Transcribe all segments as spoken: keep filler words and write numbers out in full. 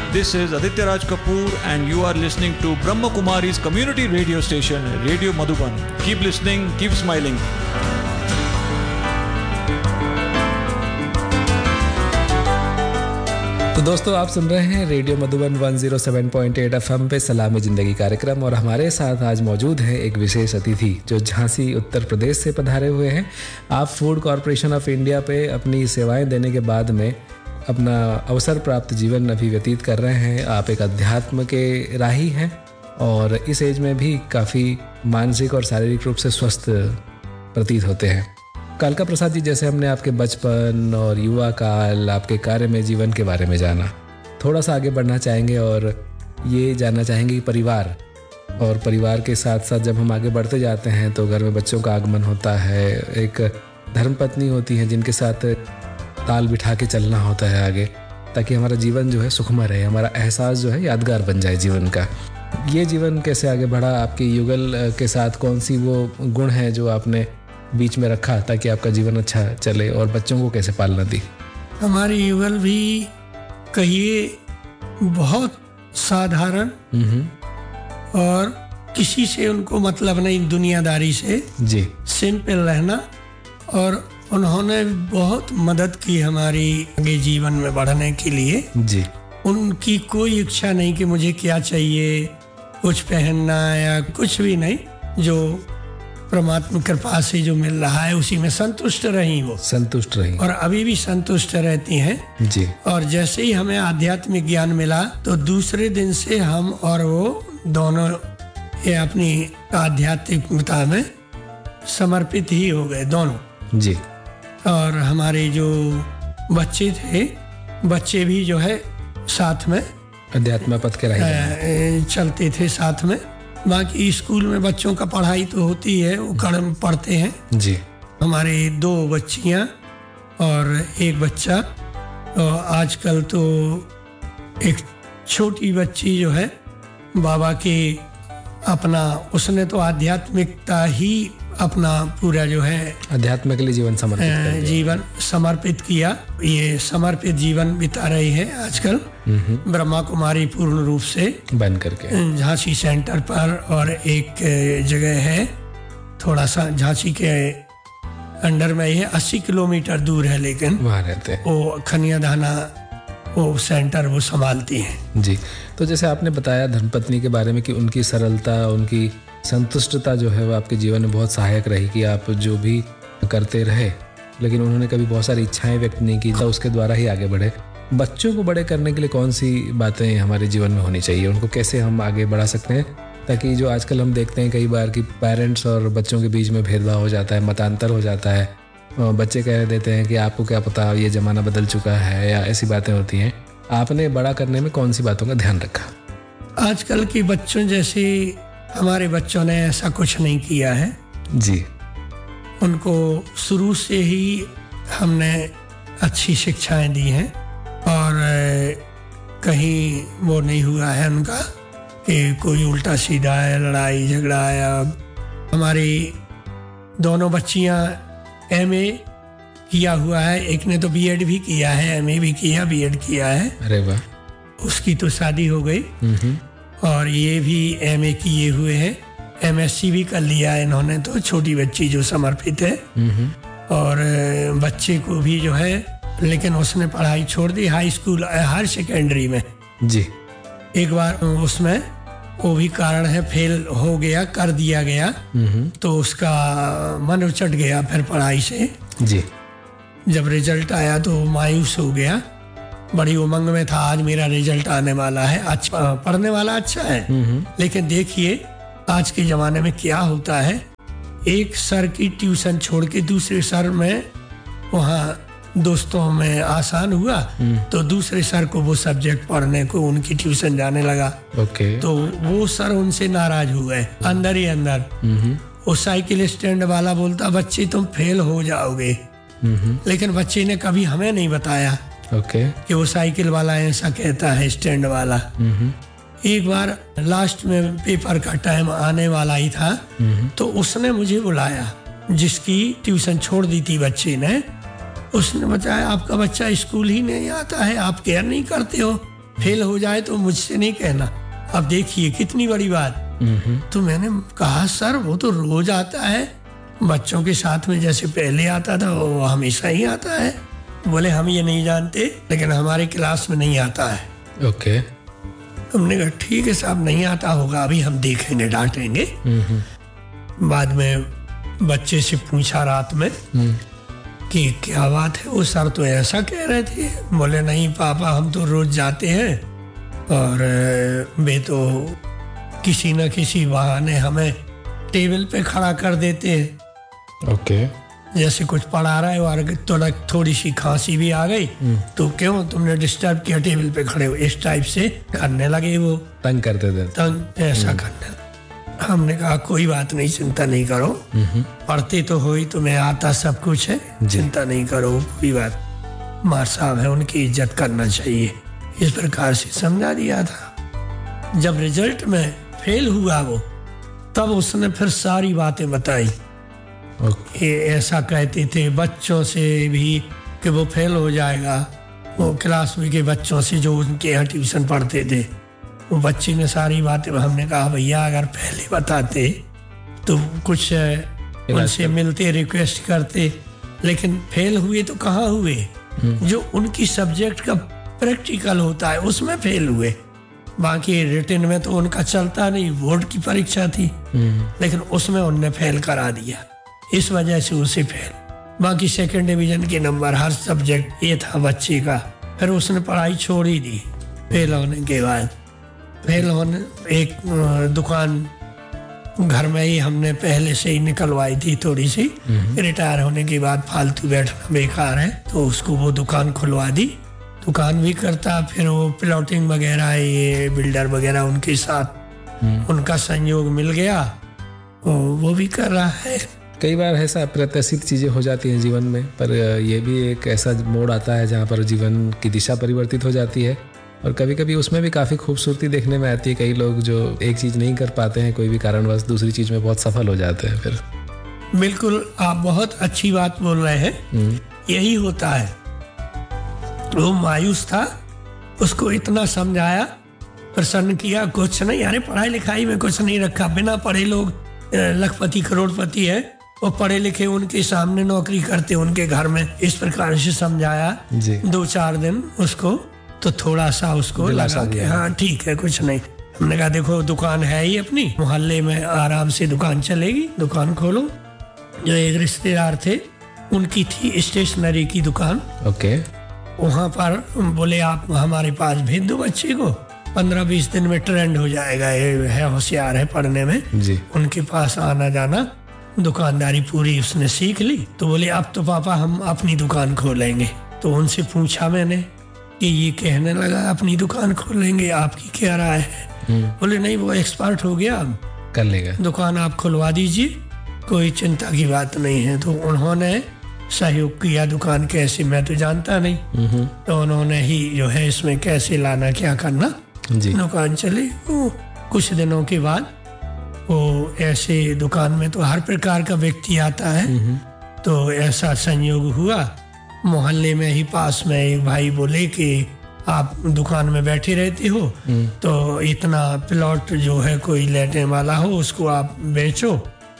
This is Aditya Raj Kapoor and you are listening to Brahma Kumari's community radio station, Radio Madhuban. Keep listening, keep smiling. तो दोस्तों आप सुन रहे हैं radio Madhuban एक सौ सात पॉइंट आठ एफएम पे सलामी ज़िंदगी कार्यक्रम और हमारे साथ आज मौजूद है एक विशेष अतिथि जो झांसी उत्तर प्रदेश से पधारे हुए हैं। आप फूड कॉरपोरेशन ऑफ इंडिया पे अपनी सेवाएं देने के बाद में अपना अवसर प्राप्त जीवन अभी व्यतीत कर रहे हैं। आप एक अध्यात्म के राही हैं और इस एज में भी काफ़ी मानसिक और शारीरिक रूप से स्वस्थ प्रतीत होते हैं। कालका प्रसाद जी, जैसे हमने आपके बचपन और युवा काल, आपके कार्य में जीवन के बारे में जाना, थोड़ा सा आगे बढ़ना चाहेंगे और ये जानना चाहेंगे कि परिवार और परिवार के साथ साथ जब हम आगे बढ़ते जाते हैं तो घर में बच्चों का आगमन होता है, एक धर्मपत्नी होती हैं जिनके साथ ताल बिठा के चलना होता है आगे, ताकि हमारा जीवन जो है सुखमय रहे, हमारा एहसास जो है यादगार बन जाए जीवन का। ये जीवन कैसे आगे बढ़ा? आपके युगल के साथ कौन सी वो गुण है जो आपने बीच में रखा ताकि आपका जीवन अच्छा चले और बच्चों को कैसे पालना दी? हमारी युगल भी कहिए बहुत साधारण और किसी से उनको मतलब नहीं, दुनियादारी से जी सिंपल रहना, और उन्होंने बहुत मदद की हमारी आगे जीवन में बढ़ने के लिए जी। उनकी कोई इच्छा नहीं कि मुझे क्या चाहिए, कुछ पहनना या कुछ भी नहीं, जो परमात्मा कृपा से जो मिल रहा है उसी में संतुष्ट रही, वो संतुष्ट रही और अभी भी संतुष्ट रहती हैं जी। और जैसे ही हमें आध्यात्मिक ज्ञान मिला तो दूसरे दिन से हम और वो दोनों ये अपनी आध्यात्मिकता में समर्पित ही हो गए दोनों जी। और हमारे जो बच्चे थे, बच्चे भी जो है साथ में अध्यात्म पथ के राह चलते थे साथ में। बाकी स्कूल में बच्चों का पढ़ाई तो होती है, वो कड़म पढ़ते हैं जी। हमारे दो बच्चियां और एक बच्चा, और आजकल तो एक छोटी बच्ची जो है बाबा के अपना, उसने तो आध्यात्मिकता ही अपना पूरा जो है अध्यात्म के लिए जीवन समर्पित जीवन समर्पित किया। ये समर्पित जीवन बिता रही है आजकल ब्रह्मा कुमारी पूर्ण रूप से बन करके झांसी सेंटर पर, और एक जगह है थोड़ा सा झांसी के अंडर में, ये अस्सी किलोमीटर दूर है, लेकिन वहाँ रहते हैं वो खनिया दाना वो सेंटर वो संभालती हैं जी। तो जैसे आपने बताया धर्मपत्नी के बारे में कि उनकी सरलता, उनकी संतुष्टता जो है वो आपके जीवन में बहुत सहायक रही कि आप जो भी करते रहे, लेकिन उन्होंने कभी बहुत सारी इच्छाएं व्यक्त नहीं की, तो उसके द्वारा ही आगे बढ़े। बच्चों को बड़े करने के लिए कौन सी बातें हमारे जीवन में होनी चाहिए, उनको कैसे हम आगे बढ़ा सकते हैं, ताकि जो आजकल हम देखते हैं कई बार कि पेरेंट्स और बच्चों के बीच में भेदभाव हो जाता है, मतांतर हो जाता है, बच्चे कह देते हैं कि आपको क्या पता, ये ज़माना बदल चुका है, या ऐसी बातें होती हैं। आपने बड़ा करने में कौन सी बातों का ध्यान रखा? आजकल के बच्चों जैसे हमारे बच्चों ने ऐसा कुछ नहीं किया है जी। उनको शुरू से ही हमने अच्छी शिक्षाएं दी हैं और कहीं वो नहीं हुआ है उनका कि कोई उल्टा सीधा है, लड़ाई झगड़ा है। हमारी दोनों बच्चियां एमए किया हुआ है, एक ने तो बीएड भी किया है, एमए भी किया, बीएड किया है। अरे वाह। उसकी तो शादी हो गई और ये भी एमए किए हुए हैं, एमएससी भी कर लिया है इन्होंने, तो छोटी बच्ची जो समर्पित है। और बच्चे को भी जो है, लेकिन उसने पढ़ाई छोड़ दी हाई स्कूल हायर सेकेंडरी में जी। एक बार उसमें वो भी कारण है फेल हो गया, कर दिया गया, तो उसका मन उचट गया फिर पढ़ाई से जी। जब रिजल्ट आया तो मायूस हो गया, बड़ी उमंग में था आज मेरा रिजल्ट आने वाला है, अच्छा पढ़ने वाला अच्छा है। लेकिन देखिए आज के जमाने में क्या होता है, एक सर की ट्यूशन छोड़ के दूसरे सर में वहाँ दोस्तों में आसान हुआ, तो दूसरे सर को वो सब्जेक्ट पढ़ने को उनकी ट्यूशन जाने लगा। ओके। तो वो सर उनसे नाराज हो गए अंदर ही अंदर। वो साइकिल स्टैंड वाला बोलता बच्चे तुम फेल हो जाओगे, लेकिन बच्चे ने कभी हमें नहीं बताया ओके कि वो साइकिल वाला ऐसा कहता है, स्टैंड वाला। एक बार लास्ट में पेपर का टाइम आने वाला ही था, तो उसने मुझे बुलाया, जिसकी ट्यूशन छोड़ दी थी बच्चे ने। उसने बताया आपका बच्चा स्कूल ही नहीं आता है, आप केयर नहीं करते हो। फेल हो जाए तो मुझसे नहीं कहना। अब देखिए कितनी बड़ी बात। तो मैंने कहा सर वो तो रोज आता है बच्चों के साथ में, जैसे पहले आता था वो हमेशा ही आता है। बोले हम ये नहीं जानते लेकिन हमारे क्लास में नहीं आता है। ओके। हमने कहा ठीक है साहब नहीं आता होगा, अभी हम देखेंगे, डांटेंगे। बाद में बच्चे से पूछा रात में कि क्या बात है, वो सर तो ऐसा कह रहे थे। बोले नहीं पापा हम तो रोज जाते हैं और वे तो किसी न किसी बहाने हमें टेबल पे खड़ा कर देते हैं। ओके। जैसे कुछ पढ़ा रहा है और थोड़ा थोड़ी सी खांसी भी आ गई तो क्यों तुमने डिस्टर्ब किया, टेबल पे खड़े हो, इस टाइप से करने लगे। वो तंग करते थे। तंग ऐसा करने। हमने कहा कोई बात नहीं, चिंता नहीं करो, पढ़ते तो हो ही, तुम्हें आता सब कुछ है, चिंता नहीं करो, कोई बात, मार साहब है उनकी इज्जत करना चाहिए। इस प्रकार से समझा दिया था। जब रिजल्ट में फेल हुआ वो, तब उसने फिर सारी बातें बताई। ये ऐसा कहते थे बच्चों से भी कि वो फेल हो जाएगा। वो क्लास में के बच्चों से जो उनके यहाँ ट्यूशन पढ़ते थे, वो बच्चे ने सारी बातें। हमने कहा भैया अगर पहले बताते तो कुछ उनसे मिलते, रिक्वेस्ट करते, लेकिन फेल हुए तो कहाँ हुए, जो उनकी सब्जेक्ट का प्रैक्टिकल होता है उसमें फेल हुए। बाकी रिटन में तो उनका चलता नहीं, बोर्ड की परीक्षा थी, लेकिन उसमें उनने फेल करा दिया, इस वजह से उसे फेल। बाकी सेकंड डिवीजन के नंबर हर सब्जेक्ट ये था बच्चे का। फिर उसने पढ़ाई छोड़ ही दी फेल होने के बाद। फेल होने एक दुकान घर में ही हमने पहले से ही निकलवाई थी थोड़ी सी, रिटायर होने के बाद फालतू बैठना बेकार है तो उसको वो दुकान खुलवा दी। दुकान भी करता, फिर वो प्लॉटिंग वगैरह, ये बिल्डर वगैरह उनके साथ उनका संयोग मिल गया, वो भी कर रहा है। कई बार ऐसा अप्रत्याशित चीज़ें हो जाती हैं जीवन में, पर ये भी एक ऐसा मोड़ आता है जहाँ पर जीवन की दिशा परिवर्तित हो जाती है और कभी कभी उसमें भी काफ़ी खूबसूरती देखने में आती है। कई लोग जो एक चीज़ नहीं कर पाते हैं कोई भी कारणवश, दूसरी चीज़ में बहुत सफल हो जाते हैं फिर। बिल्कुल, आप बहुत अच्छी बात बोल रहे हैं। यही होता है। वो मायूस था, उसको इतना समझाया, प्रसन्न किया, कुछ नहीं, अरे पढ़ाई लिखाई में कुछ नहीं रखा, बिना पढ़े लोग लखपति करोड़पति है, और पढ़े लिखे उनके सामने नौकरी करते उनके घर में। इस प्रकार से समझाया दो चार दिन उसको, तो थोड़ा सा उसको लगा कि हाँ ठीक है कुछ नहीं। हमने कहा देखो दुकान है ही अपनी, मोहल्ले में आराम से दुकान चलेगी, दुकान खोलो। जो एक रिश्तेदार थे उनकी थी स्टेशनरी की दुकान। ओके। वहाँ पर बोले आप हमारे पास भेज दो बच्चे को, पंद्रह बीस दिन में ट्रेंड हो जाएगा, ये है होशियार है पढ़ने में जी। उनके पास आना जाना, दुकानदारी पूरी उसने सीख ली। तो बोले अब तो पापा हम अपनी दुकान खोलेंगे। तो उनसे पूछा मैंने कि ये कहने लगा अपनी दुकान खोलेंगे, आपकी क्या राय है? बोले नहीं वो एक्सपर्ट हो गया, अब कर लेगा, दुकान आप खुलवा दीजिए, कोई चिंता की बात नहीं है। तो उन्होंने सहयोग किया। दुकान कैसे, मैं तो जानता नहीं, तो उन्होंने ही जो है इसमें कैसे लाना क्या करना जी। दुकान चली। कुछ दिनों के बाद वो ऐसे दुकान में तो हर प्रकार का व्यक्ति आता है, तो ऐसा संयोग हुआ मोहल्ले में ही पास में एक भाई बोले कि आप दुकान में बैठे रहते हो तो इतना प्लॉट जो है कोई लेने वाला हो उसको आप बेचो,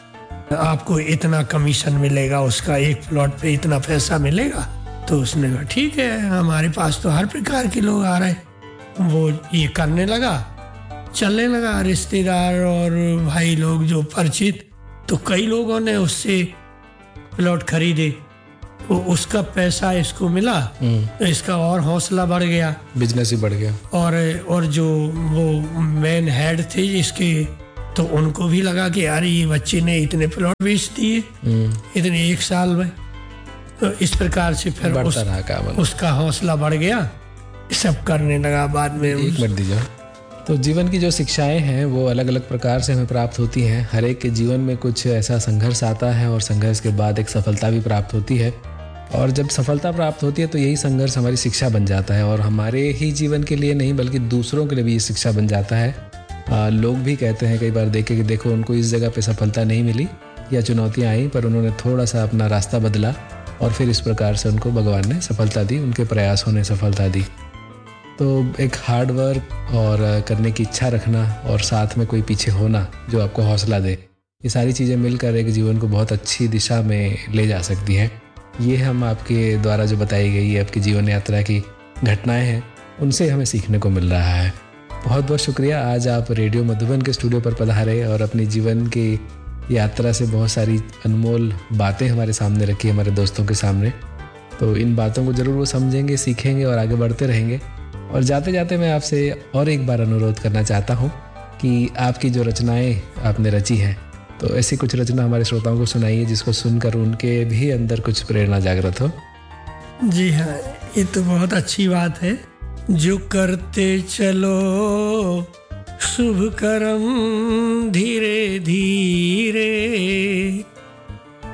आपको इतना कमीशन मिलेगा, उसका एक प्लॉट पे इतना पैसा मिलेगा। तो उसने कहा ठीक है, हमारे पास तो हर प्रकार के लोग आ रहे। वो ये करने लगा, चलने लगा, रिश्तेदार और भाई लोग जो परिचित, तो कई लोगों ने उससे प्लॉट खरीदे, तो उसका पैसा इसको मिला, तो इसका और हौसला बढ़ गया, बिजनेस ही बढ़ गया। और और जो वो मेन हेड थे इसके, तो उनको भी लगा कि यार ये बच्चे ने इतने प्लॉट बेच दिए इतने एक साल में। तो इस प्रकार से फिर उस, उसका हौसला बढ़ गया, सब करने लगा। बाद में एक मिनट दीजिए। तो जीवन की जो शिक्षाएं हैं वो अलग अलग प्रकार से हमें प्राप्त होती हैं। हर एक के जीवन में कुछ ऐसा संघर्ष आता है और संघर्ष के बाद एक सफलता भी प्राप्त होती है, और जब सफलता प्राप्त होती है तो यही संघर्ष हमारी शिक्षा बन जाता है, और हमारे ही जीवन के लिए नहीं बल्कि दूसरों के लिए भी ये शिक्षा बन जाता है। आ, लोग भी कहते हैं कई बार देखे कि देखो उनको इस जगह पे सफलता नहीं मिली या चुनौतियाँ आई, पर उन्होंने थोड़ा सा अपना रास्ता बदला और फिर इस प्रकार से उनको भगवान ने सफलता दी, उनके प्रयासों ने सफलता दी। तो एक हार्ड वर्क और करने की इच्छा रखना और साथ में कोई पीछे होना जो आपको हौसला दे, ये सारी चीज़ें मिलकर एक जीवन को बहुत अच्छी दिशा में ले जा सकती हैं। ये हम आपके द्वारा जो बताई गई आपकी जीवन यात्रा की घटनाएं हैं, उनसे हमें सीखने को मिल रहा है। बहुत बहुत शुक्रिया, आज आप रेडियो मधुबन के स्टूडियो पर पधारे और अपनी जीवन की यात्रा से बहुत सारी अनमोल बातें हमारे सामने रखी, हमारे दोस्तों के सामने। तो इन बातों को ज़रूर वो समझेंगे, सीखेंगे और आगे बढ़ते रहेंगे। और जाते जाते मैं आपसे और एक बार अनुरोध करना चाहता हूँ कि आपकी जो रचनाएं आपने रची हैं, तो ऐसी कुछ रचना हमारे श्रोताओं को सुनाइए जिसको सुनकर उनके भी अंदर कुछ प्रेरणा जागृत हो। जी हाँ, ये तो बहुत अच्छी बात है। जो करते चलो शुभ कर्म धीरे धीरे